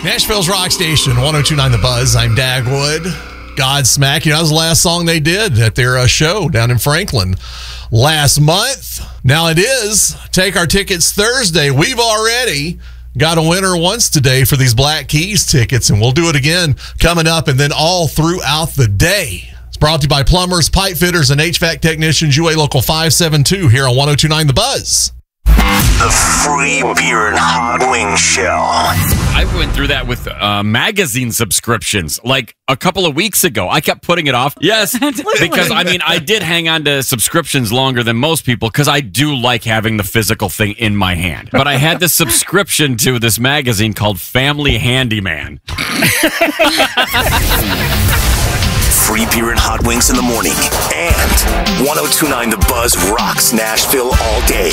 Nashville's Rock Station, 102.9 The Buzz. I'm Dagwood. Godsmack. That was the last song they did at their show down in Franklin last month. Now it is Take Our Tickets Thursday. We've already got a winner once today for these Black Keys tickets, and we'll do it again coming up and then all throughout the day. It's brought to you by plumbers, pipe fitters, and HVAC technicians. UA Local 572 here on 102.9 The Buzz. The free beer and hot wing shell. I went through that with magazine subscriptions like a couple of weeks ago. I kept putting it off. Yes, because I did hang on to subscriptions longer than most people because I do like having the physical thing in my hand. But I had this subscription to this magazine called Family Handyman. Free beer and hot wings in the morning. And 102.9 The Buzz rocks Nashville all day.